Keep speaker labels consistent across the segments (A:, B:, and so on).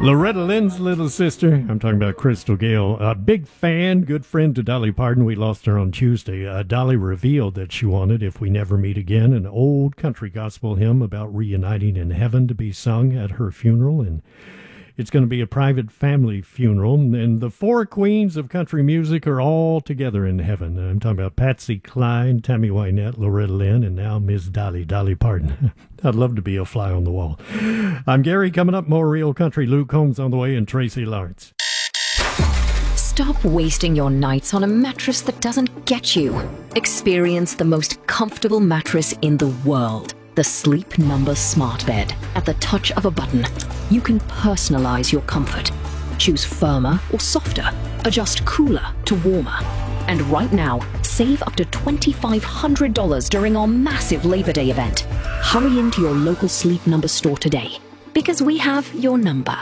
A: Loretta Lynn's little sister. I'm talking about Crystal Gayle. A big fan, good friend to Dolly Parton. We lost her on Tuesday. Dolly revealed that she wanted If We Never Meet Again, an old country gospel hymn about reuniting in heaven, to be sung at her funeral. And it's going to be a private family funeral. And the four queens of country music are all together in heaven. I'm talking about Patsy Cline, Tammy Wynette, Loretta Lynn, and now Miss Dolly Parton. I'd love to be a fly on the wall. I'm Gary. Coming up, more Real Country. Luke Combs on the way, and Tracy Lawrence.
B: Stop wasting your nights on a mattress that doesn't get you. Experience the most comfortable mattress in the world. The Sleep Number Smart Bed. At the touch of a button, you can personalize your comfort. Choose firmer or softer. Adjust cooler to warmer. And right now, save up to $2,500 during our massive Labor Day event. Hurry into your local Sleep Number store today, because we have your number.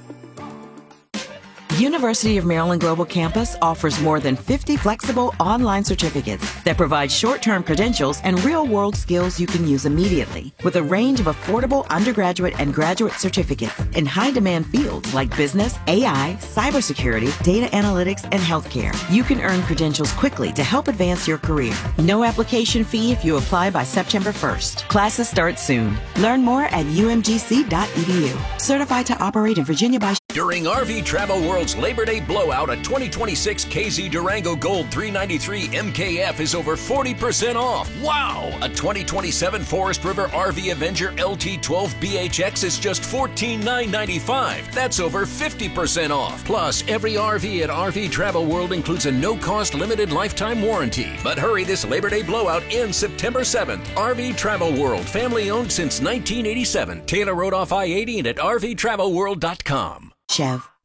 C: University of Maryland Global Campus offers more than 50 flexible online certificates that provide short-term credentials and real-world skills you can use immediately, with a range of affordable undergraduate and graduate certificates in high-demand fields like business, AI, cybersecurity, data analytics, and healthcare. You can earn credentials quickly to help advance your career. No application fee if you apply by September 1st. Classes start soon. Learn more at umgc.edu. Certified to operate in Virginia by...
D: During RV Travel World's Labor Day blowout, a 2026 KZ Durango Gold 393 MKF is over 40% off. Wow! A 2027 Forest River RV Avenger LT12 BHX is just $14,995. That's over 50% off. Plus, every RV at RV Travel World includes a no-cost limited lifetime warranty. But hurry, this Labor Day blowout ends September 7th. RV Travel World, family-owned since 1987. Taylor Road off I-80 and at rvtravelworld.com.
C: Chev.